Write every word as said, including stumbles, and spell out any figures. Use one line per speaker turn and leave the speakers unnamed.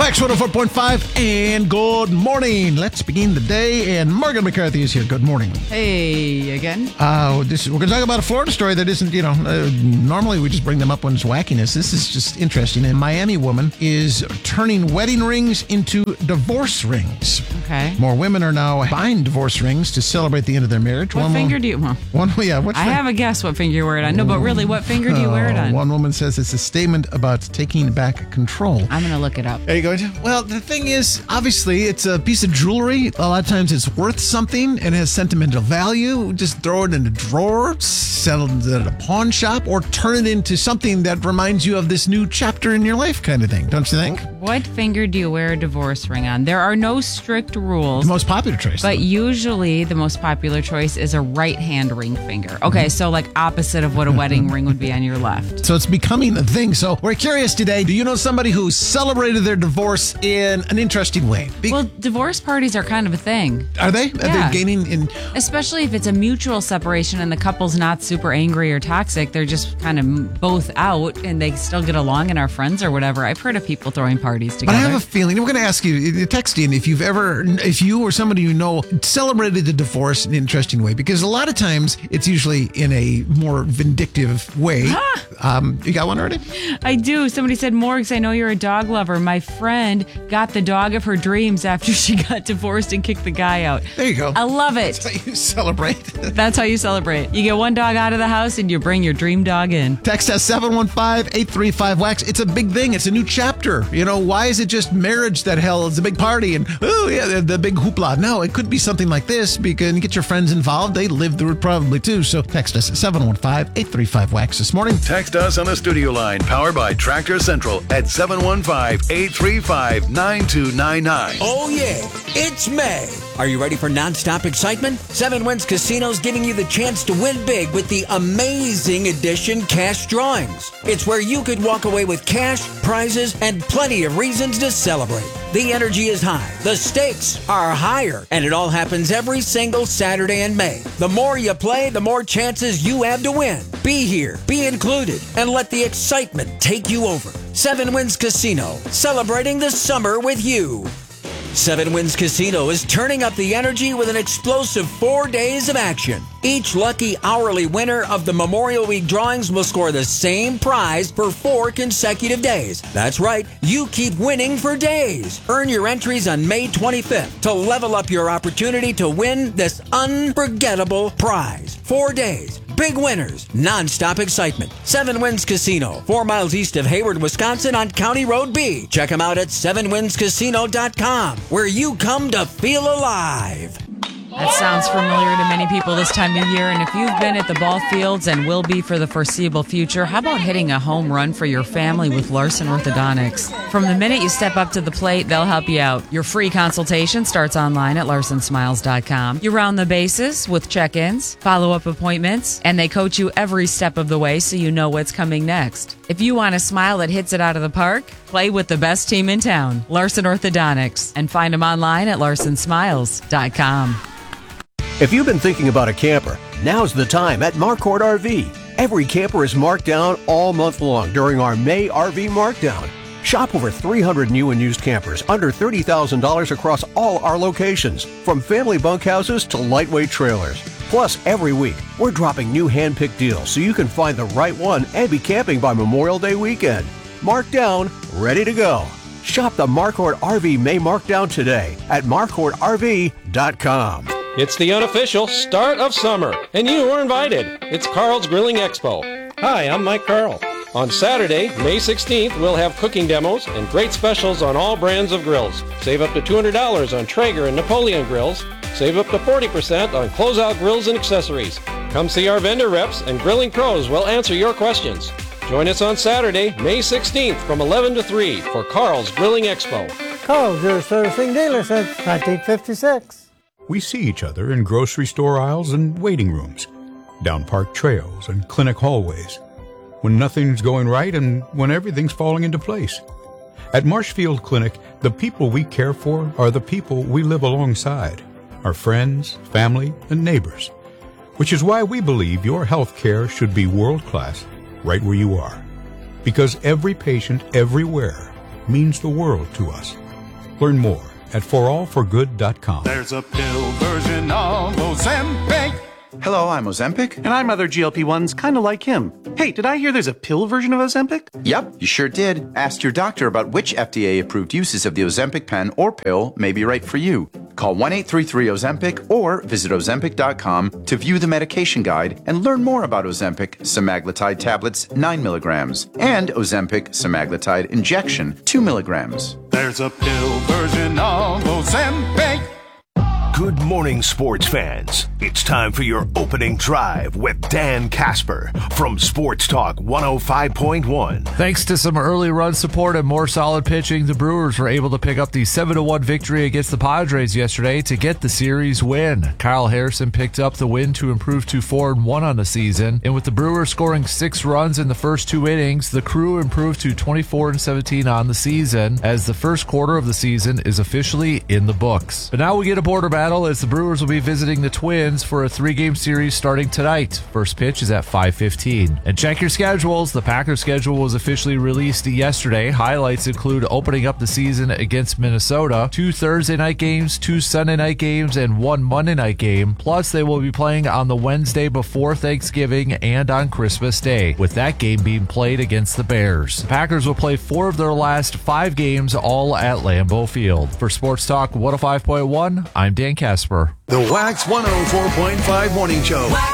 Wax one oh four point five, and good morning. Let's begin the day, and Morgan McCarthy is here. Good morning.
Hey, again.
Uh, this, we're going to talk about a Florida story that isn't, you know, uh, normally we just bring them up when it's wackiness. This is just interesting. A Miami woman is turning wedding rings into divorce rings.
Okay.
More women are now buying divorce rings to celebrate the end of their marriage.
What
one
finger
wo-
do you... Well,
one, yeah, what
I
fin-
have a guess what finger you wear it on. No, but really, what finger do you wear it on?
One woman says it's a statement about taking back control.
I'm going to look it up.
Are you going to? Well, the thing is, obviously, it's a piece of jewelry. A lot of times it's worth something and has sentimental value. Just throw it in a drawer, sell it at a pawn shop, or turn it into something that reminds you of this new chapter in your life kind of thing, don't you think?
What finger do you wear a divorce ring on? There are no strict rules.
The most popular choice.
But usually the most popular choice is a right-hand ring finger. Okay, so like opposite of what a wedding ring would be on your left.
So it's becoming a thing. So we're curious today, do you know somebody who celebrated their divorce in an interesting way? Be-
Well, divorce parties are kind of a thing.
Are they? Are
Yeah.
they gaining in...
Especially if it's a mutual separation and the couple's not super angry or toxic. They're just kind of both out and they still get along and are friends or whatever. I've heard of people throwing parties
But
together.
I have a feeling, we're going to ask you, text in if you've ever, if you or somebody you know celebrated the divorce in an interesting way, because a lot of times it's usually in a more vindictive way. um, you got one already?
I do. Somebody said, Morgs, I know you're a dog lover. My friend got the dog of her dreams after she got divorced and kicked the guy out.
There you go.
I love it.
That's how you celebrate.
That's how you celebrate. You get one dog out of the house and you bring your dream dog in.
Text us seven one five, eight three five, wax. It's a big thing. It's a new chapter. You know, why is it just marriage that hell is a big party and, oh, yeah, the, the big hoopla? No, it could be something like this because you get your friends involved. They live through it probably too. So text us at seven one five, eight three five, wax this morning.
Text us on the studio line powered by Tractor Central at seven one five, eight three five, nine two nine nine.
Oh, yeah, it's May. Are you ready for nonstop excitement? Seven Winds Casino's giving you the chance to win big with the amazing edition cash drawings. It's where you could walk away with cash, prizes, and plenty of reasons to celebrate. The energy is high, the stakes are higher, and it all happens every single Saturday in May. The more you play, the more chances you have to win. Be here, be included, and let the excitement take you over. Seven Winds Casino, celebrating the summer with you. Seven Winds Casino is turning up the energy with an explosive four days of action. Each lucky hourly winner of the Memorial Week drawings will score the same prize for four consecutive days. That's right, you keep winning for days. Earn your entries on May twenty-fifth to level up your opportunity to win this unforgettable prize. Four days. Big winners, non-stop excitement. Seven Winds Casino, four miles east of Hayward, Wisconsin on County Road B. Check them out at seven winds casino dot com, where you come to feel alive.
That sounds familiar to many people this time of year. And if you've been at the ball fields and will be for the foreseeable future, how about hitting a home run for your family with Larson Orthodontics? From the minute you step up to the plate, they'll help you out. Your free consultation starts online at larson smiles dot com. You round the bases with check-ins, follow-up appointments, and they coach you every step of the way so you know what's coming next. If you want a smile that hits it out of the park, play with the best team in town, Larson Orthodontics, and find them online at larson smiles dot com.
If you've been thinking about a camper, now's the time at Marquardt R V. Every camper is marked down all month long during our May R V Markdown. Shop over three hundred new and used campers under thirty thousand dollars across all our locations, from family bunkhouses to lightweight trailers. Plus, every week, we're dropping new hand-picked deals so you can find the right one and be camping by Memorial Day weekend. Marked down, ready to go. Shop the Marquardt R V May Markdown today at marquardt r v dot com.
It's the unofficial start of summer, and you are invited. It's Carl's Grilling Expo. Hi, I'm Mike Carl. On Saturday, May sixteenth, we'll have cooking demos and great specials on all brands of grills. Save up to two hundred dollars on Traeger and Napoleon grills. Save up to forty percent on closeout grills and accessories. Come see our vendor reps and grilling pros will answer your questions. Join us on Saturday, May sixteenth from eleven to three for Carl's Grilling Expo.
Carl's, your servicing dealer since nineteen fifty-six.
We see each other in grocery store aisles and waiting rooms, down park trails and clinic hallways, when nothing's going right and when everything's falling into place. At Marshfield Clinic, the people we care for are the people we live alongside, our friends, family, and neighbors, which is why we believe your health care should be world-class right where you are. Because every patient everywhere means the world to us. Learn more at for all for good dot com.
There's a pill version of Ozempic.
Hello, I'm Ozempic.
And I'm other G L P ones kind of like him. Hey, did I hear there's a pill version of Ozempic?
Yep, you sure did. Ask your doctor about which F D A-approved uses of the Ozempic pen or pill may be right for you. Call one eight three three Ozempic or visit Ozempic dot com to view the medication guide and learn more about Ozempic semaglutide tablets nine milligrams and Ozempic semaglutide injection two milligrams.
There's a pill version of Ozempic.
Good morning, sports fans. It's time for your opening drive with Dan Casper from Sports Talk one oh five point one.
Thanks to some early run support and more solid pitching, the Brewers were able to pick up the seven to one victory against the Padres yesterday to get the series win. Kyle Harrison picked up the win to improve to four and one on the season, and with the Brewers scoring six runs in the first two innings, the Crew improved to twenty-four and seventeen on the season, as the first quarter of the season is officially in the books. But now we get a border battle as the Brewers will be visiting the Twins for a three-game series starting tonight. First pitch is at five fifteen. And check your schedules. The Packers schedule was officially released yesterday. Highlights include opening up the season against Minnesota, two Thursday night games, two Sunday night games, and one Monday night game. Plus, they will be playing on the Wednesday before Thanksgiving and on Christmas Day, with that game being played against the Bears. The Packers will play four of their last five games, all at Lambeau Field. For Sports Talk one oh five point one, I'm Dan Casper.
The Wax one oh four point five Morning Show.